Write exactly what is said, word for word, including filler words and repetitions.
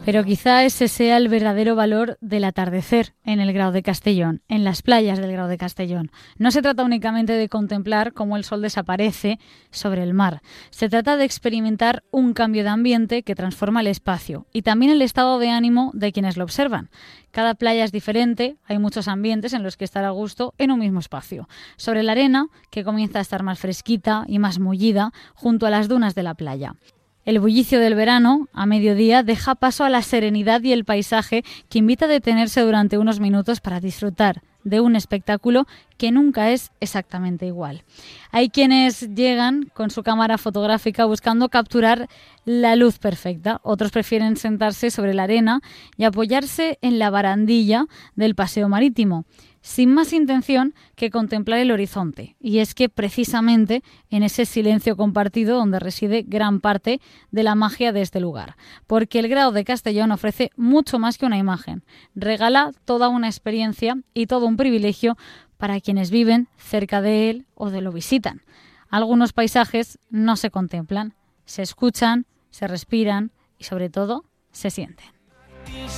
Pero quizá ese sea el verdadero valor del atardecer en el Grao de Castellón, en las playas del Grao de Castellón. No se trata únicamente de contemplar cómo el sol desaparece sobre el mar. Se trata de experimentar un cambio de ambiente que transforma el espacio y también el estado de ánimo de quienes lo observan. Cada playa es diferente, hay muchos ambientes en los que estar a gusto en un mismo espacio. Sobre la arena, que comienza a estar más fresquita y más mullida, junto a las dunas de la playa. El bullicio del verano, a mediodía, deja paso a la serenidad y el paisaje que invita a detenerse durante unos minutos para disfrutar de un espectáculo que nunca es exactamente igual. Hay quienes llegan con su cámara fotográfica buscando capturar la luz perfecta. Otros prefieren sentarse sobre la arena y apoyarse en la barandilla del paseo marítimo, sin más intención que contemplar el horizonte. Y es que precisamente en ese silencio compartido donde reside gran parte de la magia de este lugar. Porque el Grao de Castellón ofrece mucho más que una imagen. Regala toda una experiencia y todo un privilegio para quienes viven cerca de él o de lo visitan. Algunos paisajes no se contemplan, se escuchan, se respiran y sobre todo se sienten.